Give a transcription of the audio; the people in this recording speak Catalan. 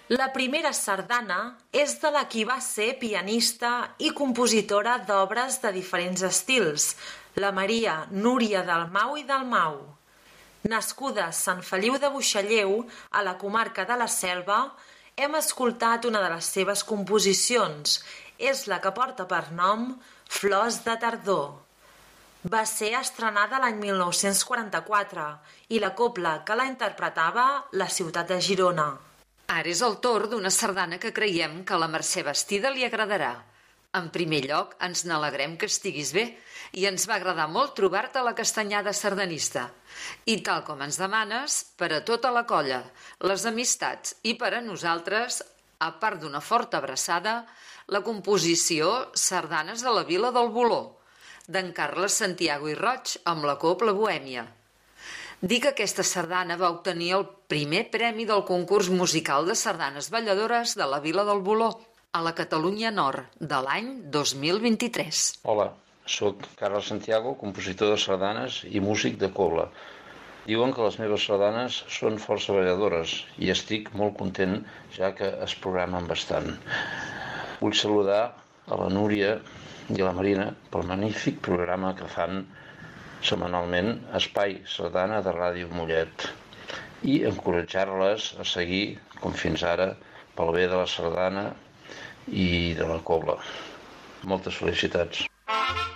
La primera sardana és de la qui va ser pianista i compositora d'obres de diferents estils, la Maria Núria Dalmau i Dalmau. Nascuda a Sant Feliu de Buixalleu, a la comarca de la Selva, hem escoltat una de les seves composicions. És la que porta per nom Flors de tardor. Va ser estrenada l'any 1944 i la cobla que la interpretava la ciutat de Girona. Ara és el torn d'una sardana que creiem que a la Mercè Bastida li agradarà. En primer lloc, ens n'alegrem que estiguis bé i ens va agradar molt trobar-te a la Castanyada sardanista. I tal com ens demanes, per a tota la colla, les amistats i per a nosaltres, a part d'una forta abraçada, la composició Sardanes de la Vila del Boló, d'en Carles Santiago i Roig amb la Cobla Bohèmia. Dir que aquesta sardana va obtenir el primer premi del concurs musical de sardanes balladores de la Vila del Boló, a la Catalunya Nord, de l'any 2023. Hola, sóc Carles Santiago, compositor de sardanes i músic de cobla. Diuen que les meves sardanes són força balladores i estic molt content, ja que es programen bastant. Vull saludar a la Núria i a la Marina pel magnífic programa que fan setmanalment Espai Sardana de Ràdio Mollet i encoratjar-les a seguir, com fins ara, pel bé de la sardana i de la cobla. Moltes felicitats.